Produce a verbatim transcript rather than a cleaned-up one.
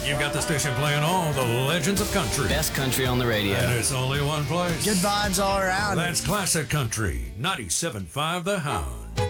You've got the station playing all the legends of country. Best country on the radio. And it's only one place. Good vibes all around. That's classic country. ninety-seven point five The Hound.